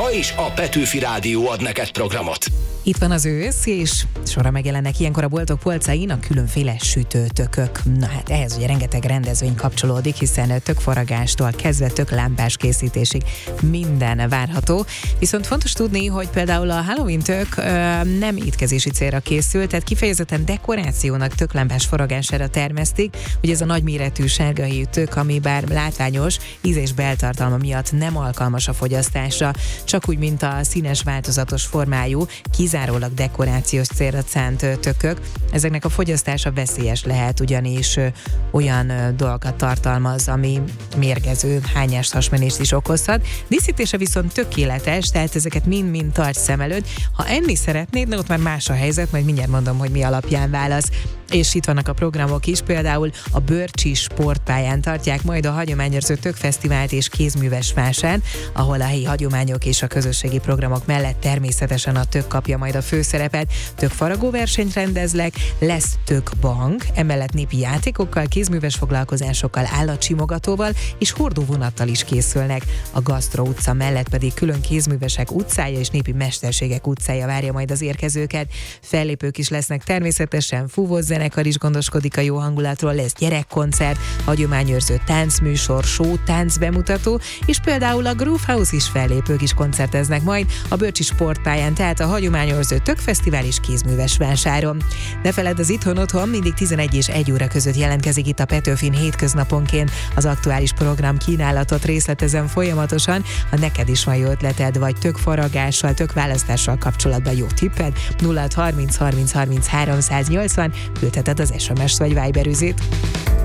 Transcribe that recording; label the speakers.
Speaker 1: Ma is a Petőfi Rádió ad neked programot.
Speaker 2: Itt van az ősz, és sorra megjelennek ilyenkor a boltok polcain a különféle sütőtökök. Na hát ehhez ugye rengeteg rendezvény kapcsolódik, hiszen tökfaragástól kezdve töklámpás készítésig minden várható. Viszont fontos tudni, hogy például a Halloween tök nem étkezési célra készült, tehát kifejezetten dekorációnak töklámpás faragására termesztik. Ugye ez a nagyméretű sárgahéjú tök, ami bár látványos, íz és beltartalma miatt nem alkalmas a fogyasztásra, csak úgy, mint a színes változatos formájú, kizárólag dekorációs célra szánt tökök. Ezeknek a fogyasztása veszélyes lehet, ugyanis olyan dolgokat tartalmaz, ami mérgező, hányást, hasmenést is okozhat. Díszítése viszont tökéletes, tehát ezeket mind-mind tarts szem előtt. Ha enni szeretnéd, na ott már más a helyzet, majd mindjárt mondom, hogy mi alapján válasz. És itt vannak a programok is, például a Börcsi sportpályán tartják majd a hagyományőrző tökfesztivált és kézműves vásár, ahol a helyi hagyományok és a közösségi programok mellett természetesen a tök kapja majd a főszerepet. Tökfaragó versenyt rendezlek, lesz tökbank, emellett népi játékokkal, kézműves foglalkozásokkal, állatsimogatóval és hordóvonattal is készülnek. A Gasztro utca mellett pedig külön kézművesek utcája és népi mesterségek utcája várja majd az érkezőket. Fellépők is lesznek természetesen, fúvós zenekar is gondoskodik a jó hangulatról, lesz gyerekkoncert, hagyományőrző táncműsor, show, táncbemutató, és például a Groove House is fellépők is koncerteznek majd a Börcsi sportpályán, tehát a hagyományőrző tökfesztivál és kézműves vásáron. Ne feledd, az Itthon-otthon mindig 11 és 1 óra között jelentkezik itt a Petőfin hétköznaponként. Az aktuális program kínálatot részletezem folyamatosan. Ha neked is van jó ötleted, vagy tökfaragással, tökválasztással kapcsolatban jó tipped, 0630 30 30 380, küldheted az SMS-t vagy Viber üzét.